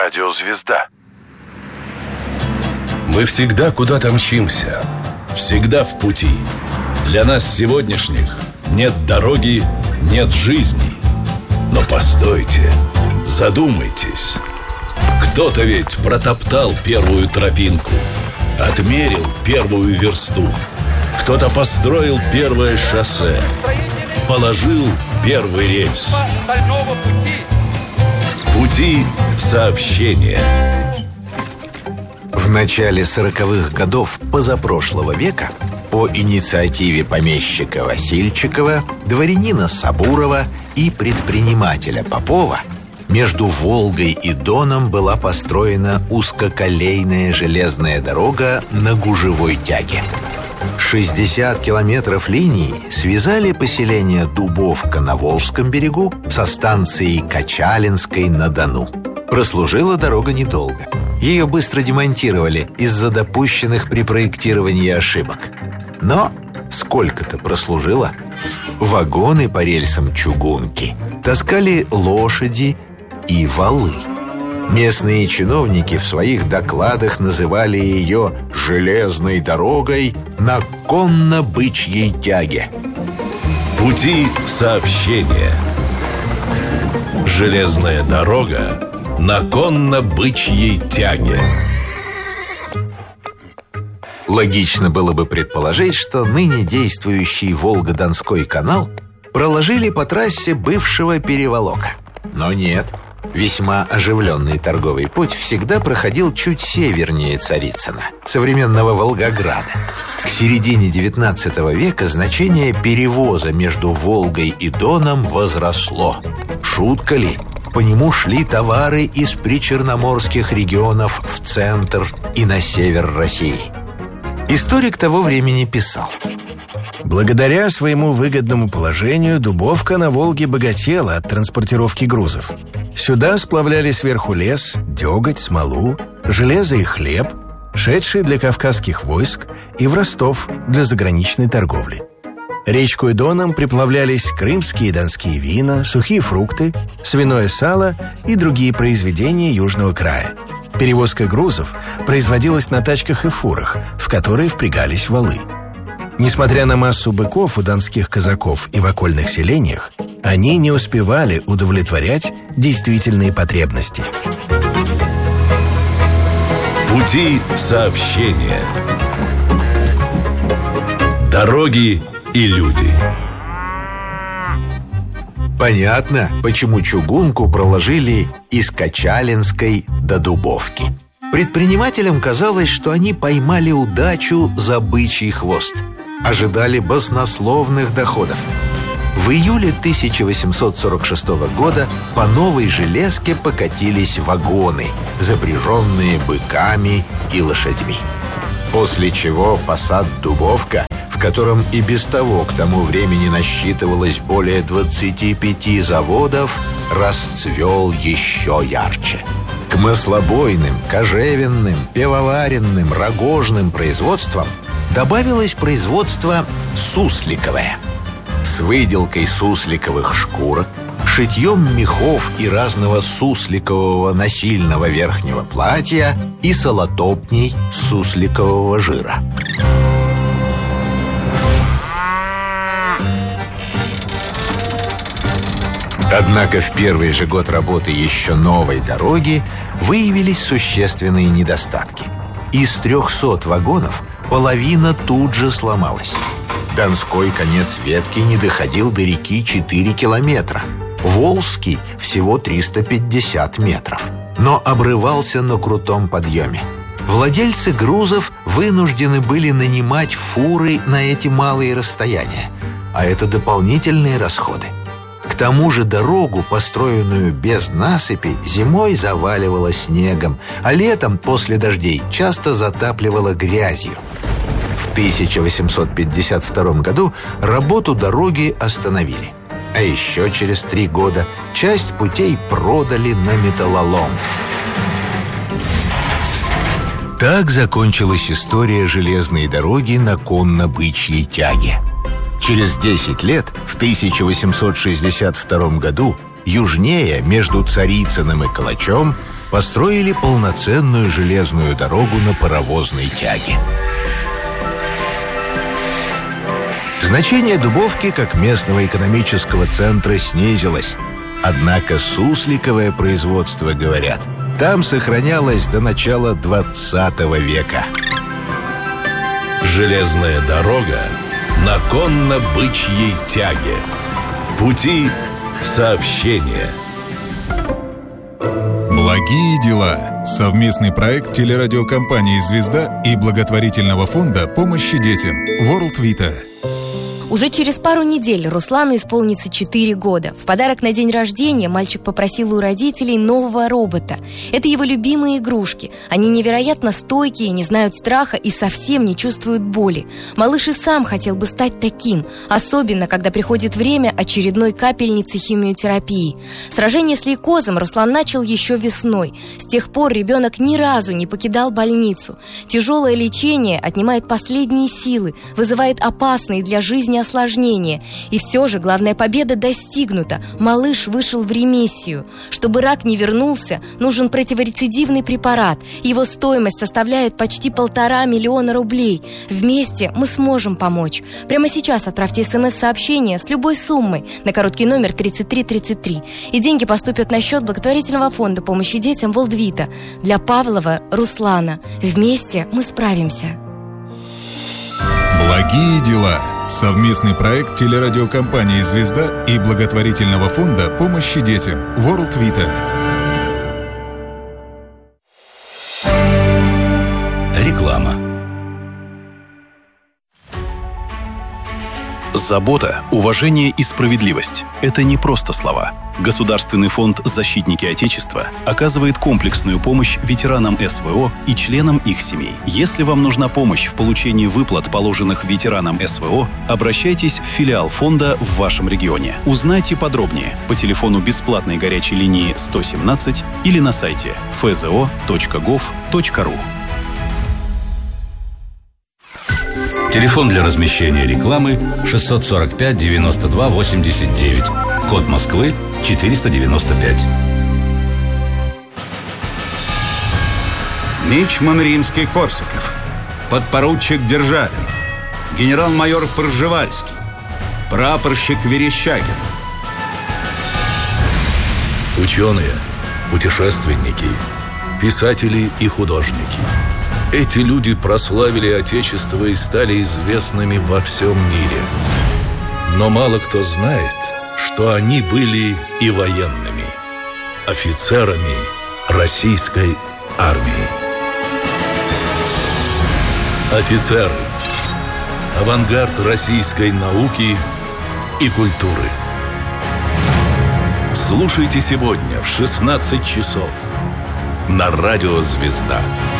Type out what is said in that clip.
Радиозвезда. Мы всегда куда-то мчимся, всегда в пути. Для нас сегодняшних нет дороги, нет жизни. Но постойте, задумайтесь. Кто-то ведь протоптал первую тропинку, отмерил первую версту. Кто-то построил первое шоссе, положил первый рельс. Пути сообщения. В начале 40-х годов позапрошлого века по инициативе помещика Васильчикова, дворянина Сабурова и предпринимателя Попова между Волгой и Доном была построена узкоколейная железная дорога на гужевой тяге. 60 километров линии связали поселение Дубовка на Волжском берегу со станцией Качалинской на Дону. Прослужила дорога недолго. Ее быстро демонтировали из-за допущенных при проектировании ошибок. Но сколько-то прослужила. Вагоны по рельсам чугунки таскали лошади и валы. Местные чиновники в своих докладах называли ее «железной дорогой на конно-бычьей тяге». Пути сообщения. Железная дорога на конно-бычьей тяге. Логично было бы предположить, что ныне действующий Волго-Донской канал проложили по трассе бывшего переволока. Но нет. Весьма оживленный торговый путь всегда проходил чуть севернее Царицына, современного Волгограда. К середине XIX века значение перевоза между Волгой и Доном возросло. Шутка ли? По нему шли товары из причерноморских регионов в центр и на север России. Историк того времени писал: благодаря своему выгодному положению Дубовка на Волге богатела от транспортировки грузов. Сюда сплавляли сверху лес, деготь, смолу, железо и хлеб, шедшие для кавказских войск, и в Ростов для заграничной торговли. Речкой Доном приплавлялись крымские и донские вина, сухие фрукты, свиное сало и другие произведения Южного края. Перевозка грузов производилась на тачках и фурах, в которые впрягались валы. Несмотря на массу быков у донских казаков и в окольных селениях, они не успевали удовлетворять действительные потребности. Пути сообщения. Дороги и люди. Понятно, почему чугунку проложили из Качалинской до Дубовки. Предпринимателям казалось, что они поймали удачу за бычий хвост. Ожидали баснословных доходов. В июле 1846 года по новой железке покатились вагоны, запряженные быками и лошадьми. После чего посад Дубовка, в котором и без того к тому времени насчитывалось более 25 заводов, расцвел еще ярче. К маслобойным, кожевенным, пивоваренным, рогожным производствам добавилось производство сусликовое. С выделкой сусликовых шкурок, шитьем мехов и разного сусликового насильного верхнего платья и солотопней сусликового жира. Однако в первый же год работы еще новой дороги выявились существенные недостатки. Из 300 вагонов половина тут же сломалась. Донской конец ветки не доходил до реки 4 километра. Волжский всего 350 метров, но обрывался на крутом подъеме. Владельцы грузов вынуждены были нанимать фуры на эти малые расстояния, а это дополнительные расходы. К тому же дорогу, построенную без насыпи, зимой заваливало снегом, а летом после дождей часто затапливало грязью. В 1852 году работу дороги остановили. А еще через 3 года часть путей продали на металлолом. Так закончилась история железной дороги на конно-бычьей тяге. Через 10 лет, в 1862 году, южнее, между Царицыным и Калачом, построили полноценную железную дорогу на паровозной тяге. Значение Дубовки как местного экономического центра снизилось. Однако сусликовое производство, говорят, там сохранялось до начала 20 века. Железная дорога на конно-бычьей тяге. Пути сообщения. Благие дела. Совместный проект телерадиокомпании «Звезда» и благотворительного фонда помощи детям World Vita. Уже через пару недель Руслану исполнится 4 года. В подарок на день рождения мальчик попросил у родителей нового робота. Это его любимые игрушки. Они невероятно стойкие, не знают страха и совсем не чувствуют боли. Малыш и сам хотел бы стать таким, особенно когда приходит время очередной капельницы химиотерапии. Сражение с лейкозом Руслан начал еще весной. С тех пор ребенок ни разу не покидал больницу. Тяжелое лечение отнимает последние силы, вызывает опасные для жизни осложнения. И все же главная победа достигнута. Малыш вышел в ремиссию. Чтобы рак не вернулся, нужен противорецидивный препарат. Его стоимость составляет почти 1,5 миллиона рублей. Вместе мы сможем помочь. Прямо сейчас отправьте СМС-сообщение с любой суммой на короткий номер 3333. И деньги поступят на счет благотворительного фонда помощи детям World Vita для Павлова Руслана. Вместе мы справимся. Благие дела. Совместный проект телерадиокомпании «Звезда» и благотворительного фонда помощи детям World Vita. Реклама. Забота, уважение и справедливость – это не просто слова. Государственный фонд «Защитники Отечества» оказывает комплексную помощь ветеранам СВО и членам их семей. Если вам нужна помощь в получении выплат, положенных ветеранам СВО, обращайтесь в филиал фонда в вашем регионе. Узнайте подробнее по телефону бесплатной горячей линии 117 или на сайте fzo.gov.ru. Телефон для размещения рекламы 645 92 89. Код Москвы 495. Мичман Римский-Корсаков, подпоручик Державин, генерал-майор Пржевальский, прапорщик Верещагин. Ученые, путешественники, писатели и художники. Эти люди прославили Отечество и стали известными во всем мире. Но мало кто знает, что они были и военными, офицерами российской армии. Офицеры – авангард российской науки и культуры. Слушайте сегодня в 16 часов на радио «Звезда».